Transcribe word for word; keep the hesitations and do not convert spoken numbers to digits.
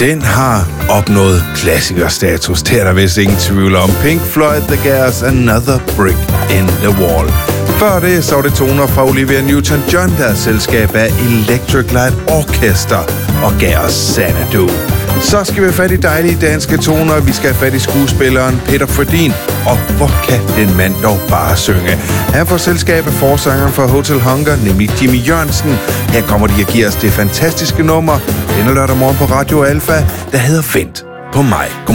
Den har opnået klassikerstatus. Det er der vist ingen tvivl om. Pink Floyd, The Gars, Another Brick in the Wall. Før det så var det toner fra Olivia Newton-John, der er selskab af Electric Light Orchestra og Gars Xanadu. Så skal vi have fat i dejlige danske toner. Vi skal have fat i skuespilleren Peter Frödin. Og hvor kan den mand dog bare synge? Han får selskab af forsangeren fra Hotel Hunger, nemlig Jimmy Jørgensen. Her kommer de og giver os det fantastiske nummer denne lørdag morgen på Radio Alfa, der hedder Vent på mig.